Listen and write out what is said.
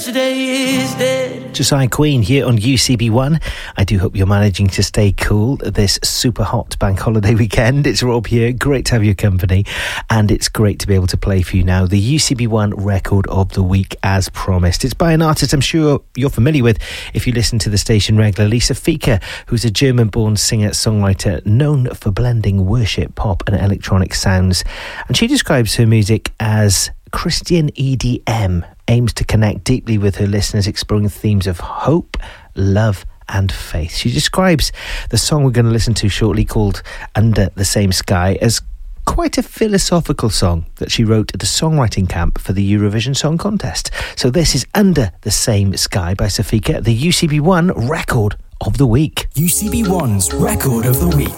yesterday is dead. Josiah Queen here on UCB1. I do hope you're managing to stay cool this super hot bank holiday weekend. It's Rob here. Great to have your company. And it's great to be able to play for you now the UCB1 record of the week as promised. It's by an artist I'm sure you're familiar with if you listen to the station regularly, Safika, who's a German-born singer-songwriter known for blending worship, pop and electronic sounds. And she describes her music as Christian EDM, aims to connect deeply with her listeners, exploring themes of hope, love and faith. She describes the song we're going to listen to shortly, called Under the Same Sky, as quite a philosophical song that she wrote at the songwriting camp for the Eurovision Song Contest. So this is Under the Same Sky by Safika, the UCB1 record of the week. UCB1's record of the week.